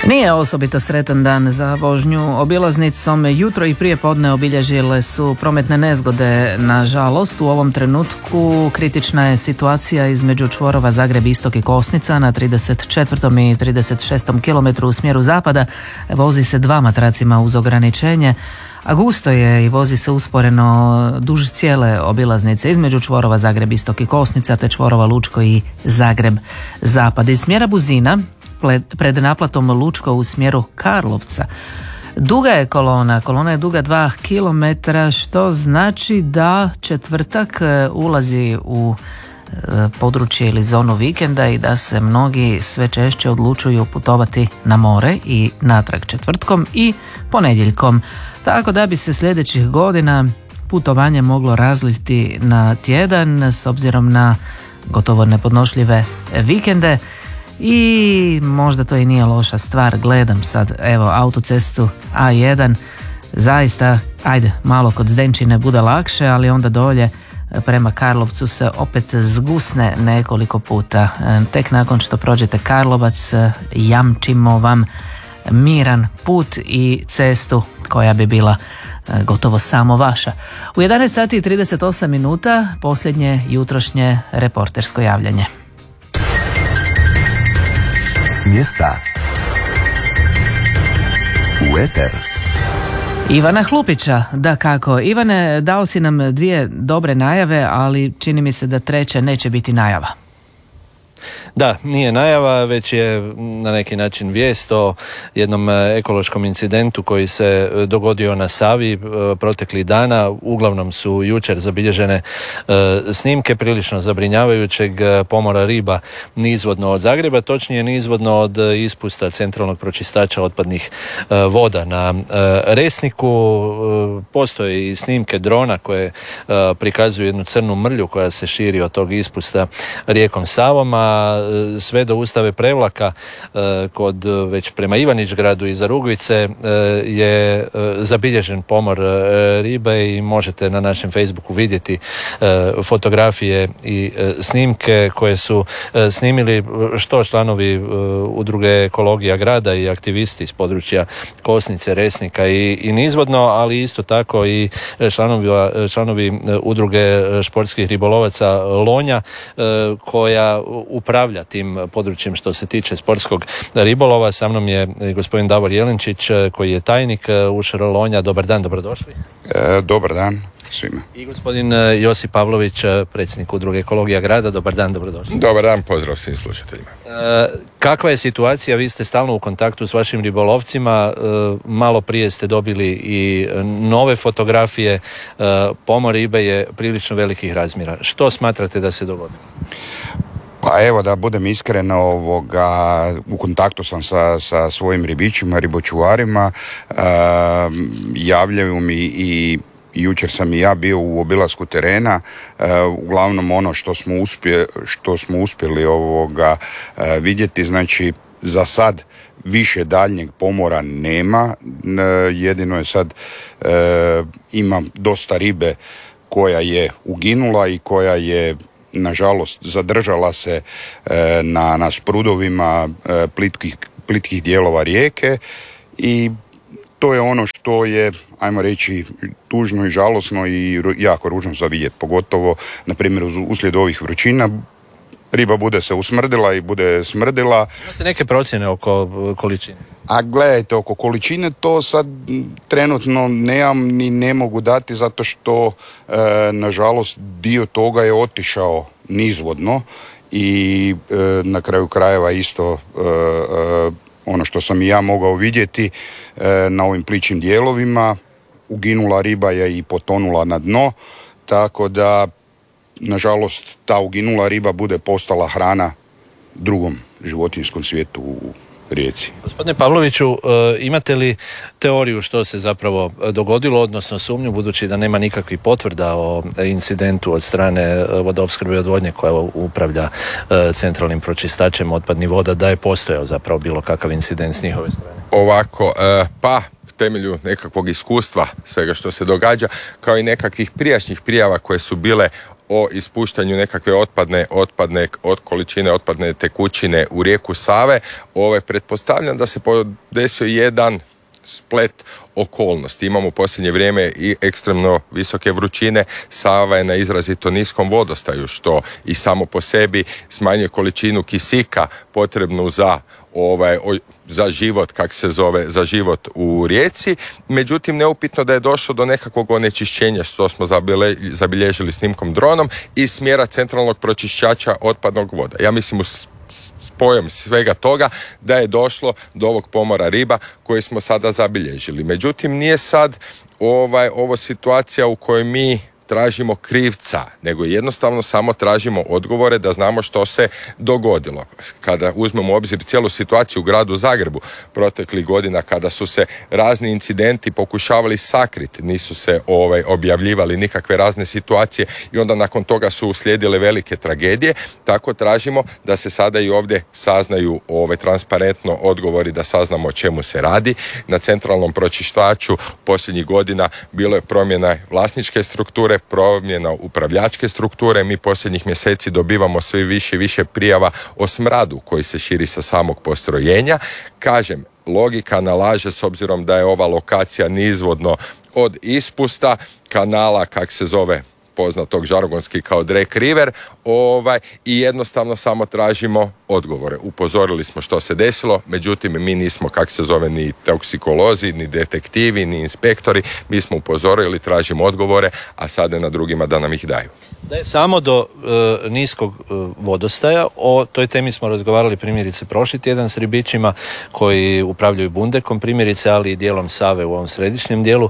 Nije osobito sretan dan za vožnju obilaznicom. Jutro i prije podne obilježile su prometne nezgode. Nažalost, u ovom trenutku kritična je situacija između čvorova Zagreb Istok i Kosnica na 34. i 36. kilometru u smjeru zapada. Vozi se dvama tracima uz ograničenje, a gusto je i vozi se usporeno duž cijele obilaznice između čvorova Zagreb Istok i Kosnica te čvorova Lučko i Zagreb Zapad. Iz smjera Buzina pred naplatom Lučko u smjeru Karlovca duga je kolona je duga 2 km, što znači da četvrtak ulazi u područje ili zonu vikenda i da se mnogi sve češće odlučuju putovati na more i natrag četvrtkom i ponedjeljkom. Tako da bi se sljedećih godina putovanje moglo razliti na tjedan s obzirom na gotovo nepodnošljive vikende. I možda to i nije loša stvar. Gledam sad autocestu A1, zaista malo kod Zdenčine bude lakše, ali onda dolje prema Karlovcu se opet zgusne nekoliko puta. Tek nakon što prođete Karlovac jamčimo vam miran put i cestu koja bi bila gotovo samo vaša. U 11 sati i 38 minuta posljednje jutrošnje reportersko javljanje. S mjesta u eter. Ivana Hlupića, dakako. Ivane, dao si nam 2 dobre najave, ali čini mi se da treća neće biti najava. Da, nije najava, već je na neki način vijest o jednom ekološkom incidentu koji se dogodio na Savi proteklih dana. Uglavnom su jučer zabilježene snimke prilično zabrinjavajućeg pomora riba nizvodno od Zagreba, točnije nizvodno od ispusta centralnog pročistača otpadnih voda na Resniku. Postoje i snimke drona koje prikazuju jednu crnu mrlju koja se širi od tog ispusta rijekom Savom, a sve do Ustave Prevlaka kod već prema Ivanić-gradu iza Rugvice je zabilježen pomor ribe i možete na našem Facebooku vidjeti fotografije i snimke koje su snimili što članovi udruge Ekologija grada i aktivisti iz područja Kosnice, Resnika i nizvodno, ali isto tako i članovi udruge športskih ribolovaca Lonja koja upravlja tim područjem što se tiče sportskog ribolova. Sa mnom je gospodin Davor Jelinčić koji je tajnik UŠR Lonja. Dobar dan, dobrodošli. Dobar dan svima. I gospodin Josip Pavlović, predsjednik udruge Ekologija grada. Dobar dan, dobrodošli. Dobar dan, pozdrav svim slušateljima. Kakva je situacija? Vi ste stalno u kontaktu s vašim ribolovcima. Malo prije ste dobili i nove fotografije. Pomor ribe je prilično velikih razmjera. Što smatrate da se dogodilo? Pa evo, da budem iskren, u kontaktu sam sa svojim ribičima, ribočuvarima, javljaju mi i jučer sam i ja bio u obilasku terena. Uglavnom ono što smo uspjeli vidjeti, znači za sad više daljnjeg pomora nema, jedino je sad ima dosta ribe koja je uginula i koja je nažalost zadržala se na sprudovima plitkih dijelova rijeke i to je ono što je, ajmo reći, tužno i žalosno i jako ružno za vidjeti, pogotovo na primjer uslijed ovih vrućina. Riba bude se usmrdila i bude smrdila. Imate neke procjene oko količine? A gledajte, oko količine to sad trenutno nemam ni ne mogu dati zato što nažalost dio toga je otišao nizvodno i na kraju krajeva isto ono što sam i ja mogao vidjeti na ovim pličim dijelovima, uginula riba je i potonula na dno, tako da nažalost ta uginula riba bude postala hrana drugom životinjskom svijetu u rijeci. Gospodine Pavloviću, imate li teoriju što se zapravo dogodilo, odnosno sumnju, budući da nema nikakvih potvrda o incidentu od strane vodoopskrbe i odvodnje koja upravlja centralnim pročistačem otpadnih voda, da je postojao zapravo bilo kakav incident s njihove strane? Ovako, temelju nekakvog iskustva svega što se događa, kao i nekakvih prijašnjih prijava koje su bile o ispuštanju nekakve otpadne od količine otpadne tekućine u rijeku Save, pretpostavljam da se desio jedan splet okolnosti. Imamo u posljednje vrijeme i ekstremno visoke vrućine, Sava je na izrazito niskom vodostaju, što i samo po sebi smanjuje količinu kisika potrebnu za život, za život u rijeci. Međutim, neupitno da je došlo do nekakvog onečišćenja, što smo zabilježili snimkom dronom, iz smjera centralnog pročišćača otpadnog voda. Ja mislim spojem svega toga da je došlo do ovog pomora riba koji smo sada zabilježili. Međutim, nije sad ovo situacija u kojoj mi tražimo krivca, nego jednostavno samo tražimo odgovore da znamo što se dogodilo. Kada uzmemo u obzir cijelu situaciju u gradu Zagrebu proteklih godina, kada su se razni incidenti pokušavali sakriti, nisu se objavljivali nikakve razne situacije i onda nakon toga su uslijedile velike tragedije, tako tražimo da se sada i ovdje saznaju transparentno odgovori, da saznamo o čemu se radi. Na centralnom pročištaču posljednjih godina bilo je promjena vlasničke strukture, promjena upravljačke strukture. Mi posljednjih mjeseci dobivamo sve više i više prijava o smradu koji se širi sa samog postrojenja. Kažem, logika nalaže, s obzirom da je ova lokacija nizvodno od ispusta kanala, kak se zove poznatog žargonski kao Drake River, i jednostavno samo tražimo odgovore. Upozorili smo što se desilo, međutim mi nismo, ni toksikolozi, ni detektivi, ni inspektori, mi smo upozorili, tražimo odgovore, a sada je na drugima da nam ih daju. Da je samo do niskog vodostaja, o toj temi smo razgovarali primjerice prošli tjedan s ribičima koji upravljaju bundekom primjerice, ali i dijelom Save u ovom središnjem dijelu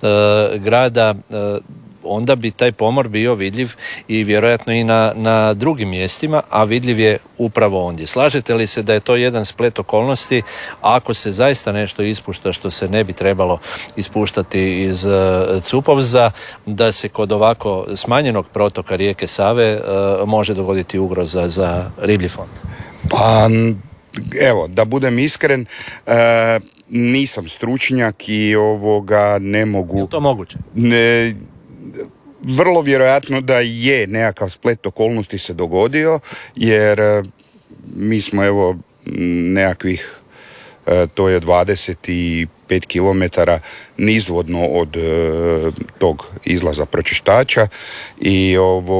grada. Onda bi taj pomor bio vidljiv i vjerojatno i na drugim mjestima, a vidljiv je upravo ondje. Slažete li se da je to jedan splet okolnosti ako se zaista nešto ispušta što se ne bi trebalo ispuštati iz Cupovza, da se kod ovako smanjenog protoka rijeke Save može dogoditi ugroza za riblji fond? Pa, evo, da budem iskren, nisam stručnjak i ne mogu... Je to moguće? Vrlo vjerojatno da je nekakav splet okolnosti se dogodio, jer mi smo nekakvih, to je 25 km nizvodno od tog izlaza pročištača i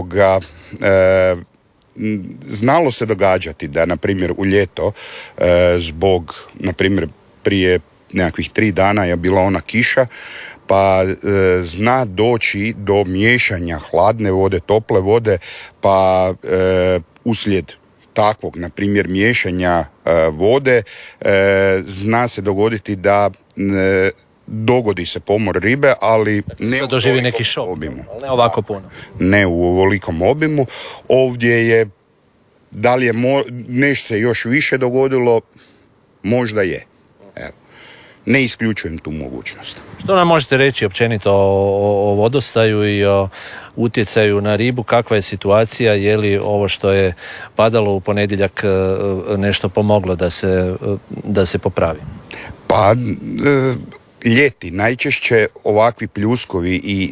znalo se događati da, na primjer, u ljeto zbog, na primjer, prije nekakvih 3 dana je bila ona kiša, pa zna doći do miješanja hladne vode, tople vode, pa uslijed takvog, na primjer, miješanja vode, zna se dogoditi da dogodi se pomor ribe, ali ne doživi neki šok, obimu. Ne ovako puno. Ne u ovolikom obimu. Ovdje je, da li je nešto se još više dogodilo, možda je. Evo. Ne isključujem tu mogućnost. Što nam možete reći općenito o vodostaju i o utjecaju na ribu? Kakva je situacija? Je li ovo što je padalo u ponedjeljak nešto pomoglo da se popravi? Pa, ljeti najčešće ovakvi pljuskovi i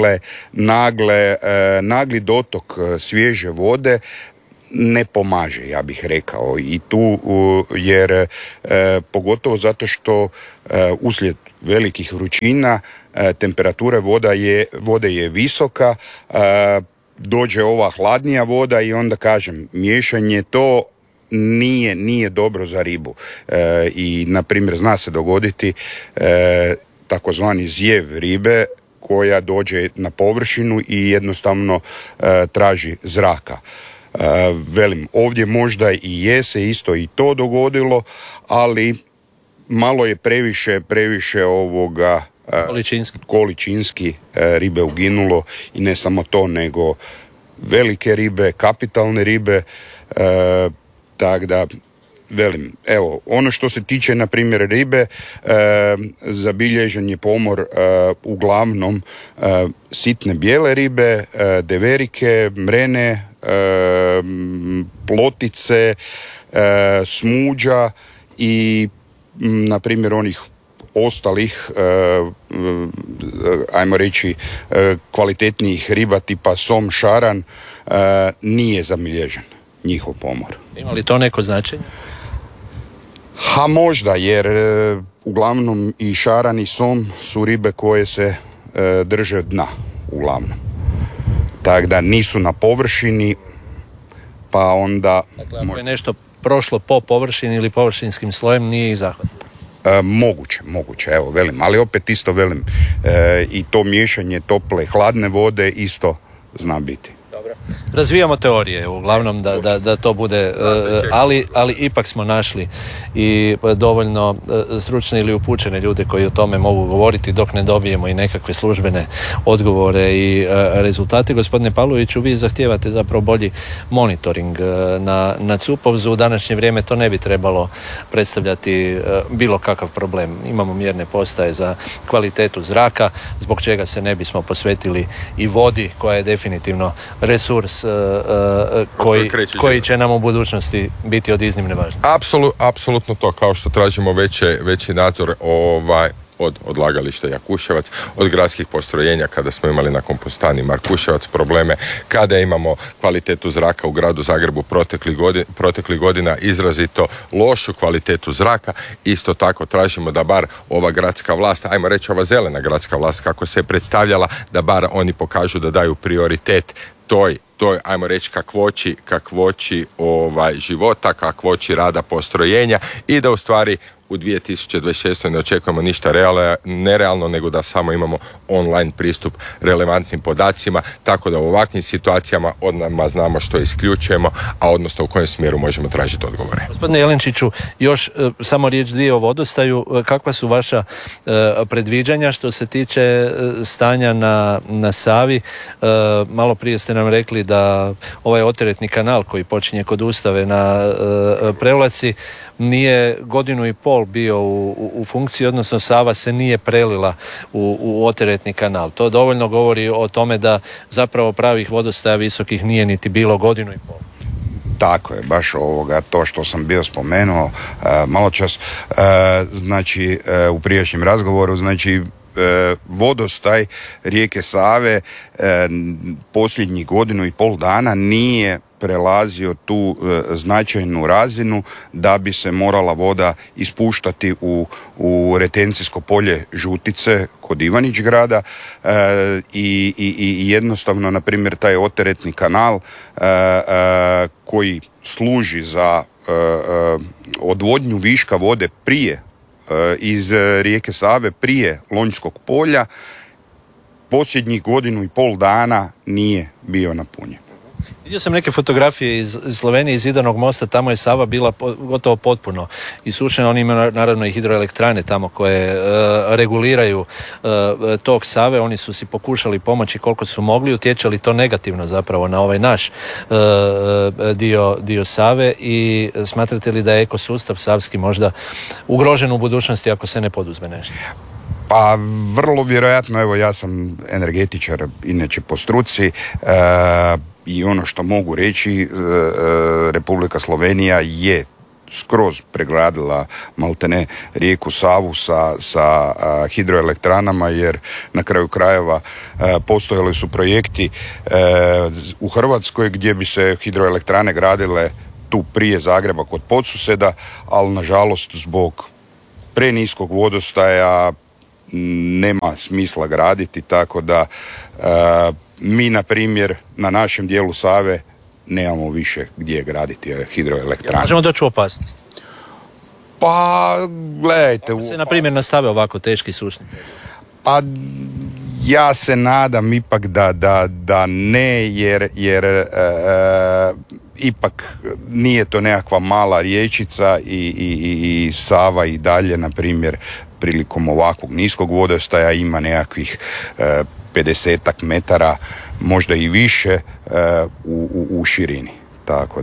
nagli dotok svježe vode ne pomaže, ja bih rekao, i tu, jer pogotovo zato što uslijed velikih vrućina temperatura vode je visoka, dođe ova hladnija voda i onda, kažem, miješanje to nije dobro za ribu. I, na primjer, zna se dogoditi takozvani zjev ribe koja dođe na površinu i jednostavno traži zraka. Velim, ovdje možda i se isto i to dogodilo, ali malo je previše količinski ribe uginulo, i ne samo to, nego velike ribe, kapitalne ribe, tako da, velim, evo, ono što se tiče, na primjer, ribe, zabilježen je pomor uglavnom sitne bijele ribe, deverike, mrene, plotice, smuđa i, na primjer, onih ostalih ajmo reći kvalitetnijih riba tipa som, šaran nije zabilježen njihov pomor. Ima li to neko značenje? Ha, možda, jer uglavnom i šaran i som su ribe koje se drže dna uglavnom. Tako da nisu na površini, pa onda... Dakle, ako je nešto prošlo po površini ili površinskim slojem, nije ih zahvatilo. Moguće, evo velim, ali opet isto velim, i to miješanje tople i hladne vode isto zna biti. Dobro. Razvijamo teorije, uglavnom da to bude, ali ipak smo našli i dovoljno stručne ili upućene ljude koji o tome mogu govoriti dok ne dobijemo i nekakve službene odgovore i rezultate. Gospodine Pavloviću, vi zahtijevate zapravo bolji monitoring na Cupovzu. U današnje vrijeme to ne bi trebalo predstavljati bilo kakav problem. Imamo mjerne postaje za kvalitetu zraka, zbog čega se ne bismo posvetili i vodi, koja je definitivno resurs koji će nam u budućnosti biti od iznimne važnosti. Apsolutno to, kao što tražimo veći nadzor od odlagališta Jakuševac, od gradskih postrojenja kada smo imali na kompostani Markuševac probleme, kada imamo kvalitetu zraka u gradu Zagrebu proteklih godina izrazito lošu kvalitetu zraka. Isto tako tražimo da bar ova gradska vlast, ajmo reći ova zelena gradska vlast kako se je predstavljala, da bar oni pokažu da daju prioritet toj, ajmo reći, kakvoći života, kakvoći rada postrojenja i da u stvari u 2026. ne očekujemo ništa nerealno, nego da samo imamo online pristup relevantnim podacima, tako da u ovakvim situacijama odmah znamo što isključujemo, a odnosno u kojem smjeru možemo tražiti odgovore. Gospodine Jelenčiću, još samo riječ dvije o vodostaju. Kakva su vaša predviđanja što se tiče stanja na Savi? Malo prije ste nam rekli da ovaj oteretni kanal koji počinje kod Ustave na Prevlaci nije godinu i pol bio u funkciji, odnosno Sava se nije prelila u oteretni kanal. To dovoljno govori o tome da zapravo pravih vodostaja visokih nije niti bilo godinu i pol. Tako je, baš to što sam bio spomenuo malo čas, znači u prijašnjem razgovoru, znači vodostaj rijeke Save posljednjih godinu i pol dana nije prelazio tu značajnu razinu da bi se morala voda ispuštati u retencijsko polje Žutice kod Ivanić grada i jednostavno, na primjer, taj oteretni kanal koji služi za odvodnju viška vode prije iz rijeke Save prije Lonjskog polja posljednjih godinu i pol dana nije bio napunjen. Vidio sam neke fotografije iz Slovenije, iz Zidanog mosta, tamo je Sava bila gotovo potpuno isušena. Oni imaju naravno i hidroelektrane tamo koje reguliraju tok Save. Oni su si pokušali pomoći koliko su mogli, utječali to negativno zapravo na ovaj naš dio Save. I smatrate li da je ekosustav savski možda ugrožen u budućnosti ako se ne poduzme nešto? Pa vrlo vjerojatno, evo ja sam energetičar inače po struci, i ono što mogu reći, Republika Slovenija je skroz pregradila maltene rijeku Savu sa hidroelektranama, jer na kraju krajeva postojali su projekti u Hrvatskoj gdje bi se hidroelektrane gradile tu prije Zagreba kod Podsuseda, ali nažalost zbog preniskog vodostaja nema smisla graditi, tako da mi, na primjer, na našem dijelu Save nemamo više gdje graditi hidroelektrane. Možemo doći u opasnost? Pa, gledajte... Ako se, na primjer, nastave ovako teški sušni? Pa, ja se nadam ipak da ne, jer ipak nije to nekakva mala riječica i Sava i dalje, na primjer, prilikom ovakvog niskog vodostaja ima nekakvih 50 metara, možda i više u širini. Tako da,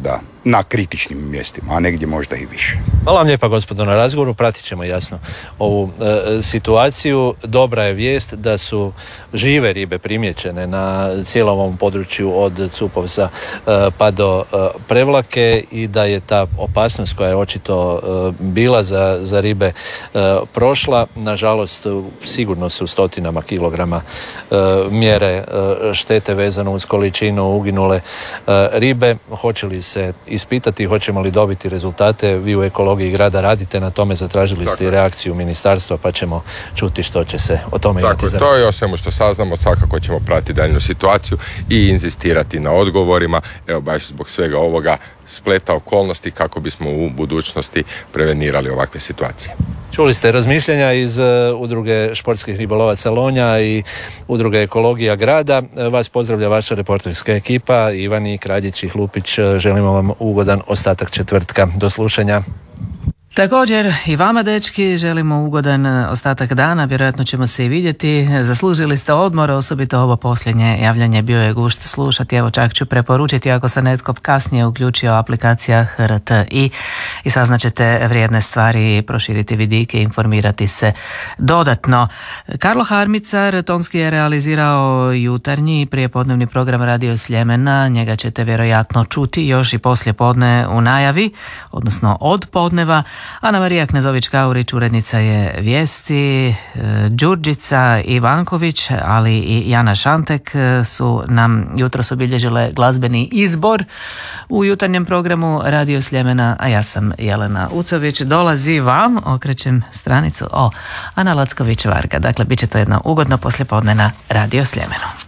na kritičnim mjestima, a negdje možda i više. Hvala vam lijepa gospodo na razgovoru, pratit ćemo jasno ovu situaciju. Dobra je vijest da su žive ribe primijećene na cijelom ovom području od Cupovca pa do Prevlake i da je ta opasnost koja je očito bila za ribe prošla. Nažalost, sigurno se u stotinama kilograma mjere štete vezano uz količinu uginule ribe. Hoće li se ispitati, hoćemo li dobiti rezultate? Vi u ekologiji grada radite na tome, zatražili ste i reakciju ministarstva, pa ćemo čuti što će se o tome imati za reći. To je o svemu što saznamo, svakako ćemo pratiti daljnju situaciju i inzistirati na odgovorima, evo baš zbog svega ovoga spleta okolnosti kako bismo u budućnosti prevenirali ovakve situacije. Čuli ste razmišljanja iz Udruge športskih ribolovaca Lonja i Udruge ekologija grada. Vas pozdravlja vaša reporterska ekipa, Ivani, Kraljić i Hlupić. Želimo vam ugodan ostatak četvrtka. Do slušanja. Također i vama, dečki, želimo ugodan ostatak dana, vjerojatno ćemo se i vidjeti. Zaslužili ste odmor, osobito ovo posljednje javljanje bio je gušt slušati. Evo, čak ću preporučiti ako se netko kasnije uključio aplikacija HRTI i saznaćete vrijedne stvari, proširiti vidike, informirati se dodatno. Karlo Harmicar tonski je realizirao jutarnji prijepodnevni program Radio Sljemena. Njega ćete vjerojatno čuti još i poslije podne u najavi, odnosno od podneva. Ana Marija Knezović-Kaurić, urednica je vijesti, Đurđica Ivanković, ali i Jana Šantek su nam jutros obilježile glazbeni izbor u jutarnjem programu Radio Sljemena, a ja sam Jelena Ucović. Dolazi vam, okrećem stranicu, Ana Lacković-Varga. Dakle, bit će to jedno ugodno poslijepodne na Radio Sljemenu.